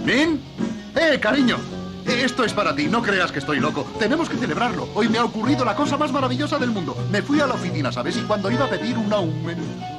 ¿Min? Cariño! Esto es para ti, no creas que estoy loco. Tenemos que celebrarlo. Hoy me ha ocurrido la cosa más maravillosa del mundo. Me fui a la oficina, ¿sabes? Y cuando iba a pedir un aumento...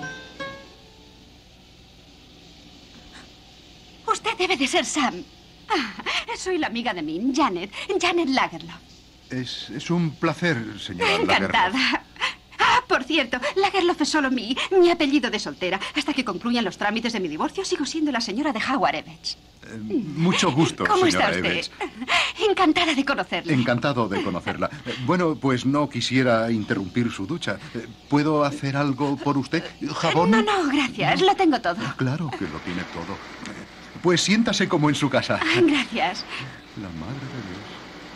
Usted debe de ser Sam. Soy la amiga de Min, Janet Lagerlof. Es un placer, señora Encantada. Lagerlof. Por cierto, Lagerlof es solo mi apellido de soltera. Hasta que concluyan los trámites de mi divorcio, sigo siendo la señora de Howard Evans. Mucho gusto, ¿Cómo señora está usted? Evans. Encantada de conocerla. Encantado de conocerla. Bueno, pues no quisiera interrumpir su ducha. ¿Puedo hacer algo por usted? ¿Jabón? No, gracias. Lo tengo todo. Claro que lo tiene todo. Pues siéntase como en su casa. Gracias. La madre de Dios.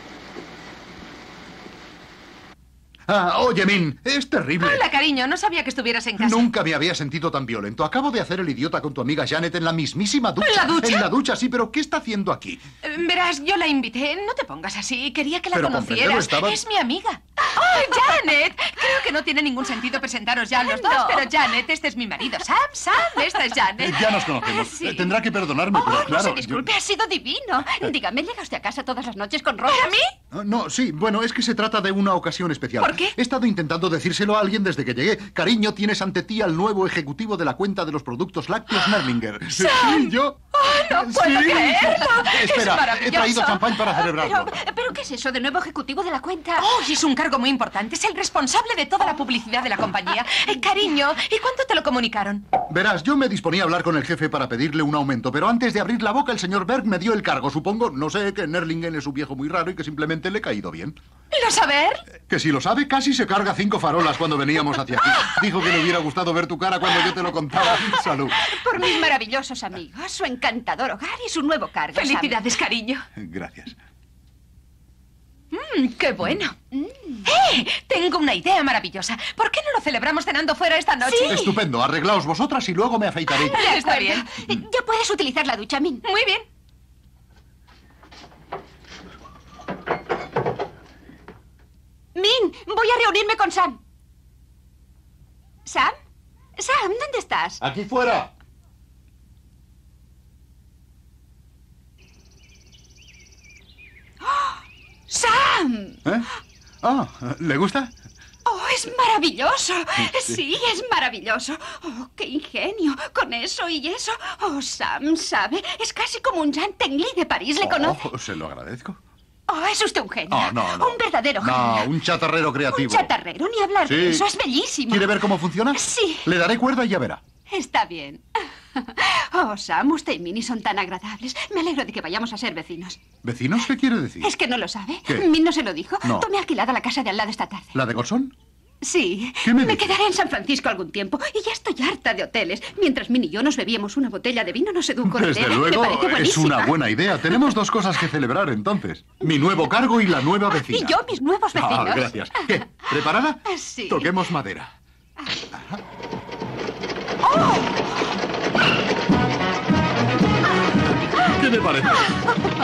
Oye, Min, es terrible. Hola, cariño. No sabía que estuvieras en casa. Nunca me había sentido tan violento. Acabo de hacer el idiota con tu amiga Janet en la mismísima ducha. ¿En la ducha? En la ducha, sí, pero ¿qué está haciendo aquí? Verás, yo la invité. No te pongas así. Quería que la Pero conocieras. compréndelo, estaba- Es mi amiga. ¡Oh, Janet! Creo que no tiene ningún sentido presentaros ya los dos, No. pero Janet, este es mi marido. Sam, esta es Janet. Ya nos conocemos. Sí. Tendrá que perdonarme, pero No claro... se disculpe, ha sido divino. Dígame, ¿llega usted a casa todas las noches con rosas? ¿A mí? No, sí, bueno, es que se trata de una ocasión especial. ¿Por qué? He estado intentando decírselo a alguien desde que llegué. Cariño, tienes ante ti al nuevo ejecutivo de la cuenta de los productos lácteos Merlinger. ¡Sam! Sí, yo... no puedo creerlo! Espera, Es maravilloso. he traído champán para celebrarlo. ¿Pero qué es eso de nuevo ejecutivo de la cuenta? ¡Oh, es un cargo muy importante! Es el responsable de toda la publicidad de la compañía. Cariño, ¿y cuánto te lo comunicaron? Verás, yo me disponía a hablar con el jefe para pedirle un aumento, pero antes de abrir la boca el señor Berg me dio el cargo. Supongo, no sé, que Nerlingen es un viejo muy raro y que simplemente le he caído bien. ¿Lo saber? Que si lo sabe, casi se carga 5 farolas cuando veníamos hacia aquí. Dijo que le hubiera gustado ver tu cara cuando yo te lo contaba. Salud. Por mis maravillosos amigos, su encantador hogar y su nuevo cargo. Sam. Felicidades, cariño. Gracias. ¡Qué bueno! Tengo una idea maravillosa. ¿Por qué no lo celebramos cenando fuera esta noche? Sí. Estupendo, arreglaos vosotras y luego me afeitaré. Ya está De acuerdo. bien. Ya puedes utilizar la ducha, Min. Muy bien. Min, voy a reunirme con Sam. ¿Sam? Sam, ¿dónde estás? Aquí fuera. ¡Sam! ¿Le gusta? ¡Oh, es maravilloso! Sí, es maravilloso. ¡Oh, qué ingenio! Con eso y eso. Oh, Sam, ¿sabe? Es casi como un Jean Tinguely de París. ¿Le conoce? Se lo agradezco. Oh, es usted un genio. No. Un verdadero genio. No, un chatarrero creativo. Un chatarrero, ni hablar Sí. de eso. Es bellísimo. ¿Quiere ver cómo funciona? Sí. Le daré cuerda y ya verá. Está bien. Oh, Sam, usted y Minnie son tan agradables. Me alegro de que vayamos a ser vecinos. ¿Vecinos qué quiere decir? ¿Es que no lo sabe? ¿Qué? ¿Min no se lo dijo? No. Tomé alquilada la casa de al lado esta tarde. ¿La de Gorsón? Sí. ¿Qué me me dice? quedaré en San Francisco algún tiempo y ya estoy harta de hoteles. Mientras Min y yo nos bebíamos una botella de vino, no sé de un Desde me luego, parece es buenísima. una buena idea. Tenemos 2 cosas que celebrar entonces. Mi nuevo cargo y la nueva vecina. Y yo, mis nuevos vecinos. Gracias. ¿Qué? ¿Preparada? Sí. Toquemos madera. ¿Qué me parece?